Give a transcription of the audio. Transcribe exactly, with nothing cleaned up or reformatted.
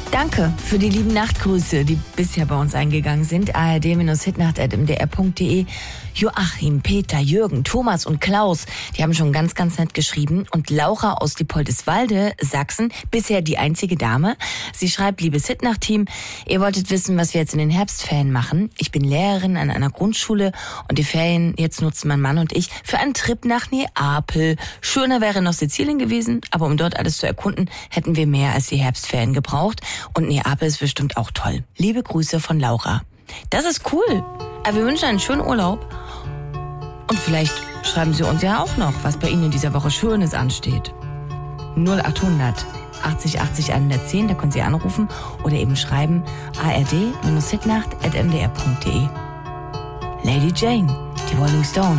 Danke für die lieben Nachtgrüße, die bisher bei uns eingegangen sind. A R D-hitnacht at m d r punkt d e. Joachim, Peter, Jürgen, Thomas und Klaus, die haben schon ganz, ganz nett geschrieben. Und Laura aus Diepoldeswalde, Sachsen, bisher die einzige Dame. Sie schreibt, liebes Hitnacht-Team, ihr wolltet wissen, was wir jetzt in den Herbstferien machen. Ich bin Lehrerin an einer Grundschule und die Ferien jetzt nutzen mein Mann und ich für einen Trip nach Neapel. Schöner wäre noch Sizilien gewesen, aber um dort alles zu erkunden, hätten wir mehr als die Herbstferien gebraucht. Und Neapel ist bestimmt auch toll. Liebe Grüße von Laura. Das ist cool. Aber wir wünschen einen schönen Urlaub. Und vielleicht schreiben Sie uns ja auch noch, was bei Ihnen in dieser Woche Schönes ansteht. null acht hundert achtzig achtzig hundertzehn, da können Sie anrufen oder eben schreiben a r d hitnacht at m d r punkt d e. Lady Jane, die Rolling Stones.